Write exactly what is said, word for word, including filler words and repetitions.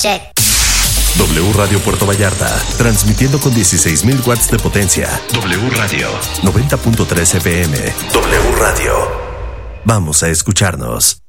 check. W Radio Puerto Vallarta, transmitiendo con dieciséis mil watts de potencia. W Radio, noventa punto tres F M. W Radio. Vamos a escucharnos.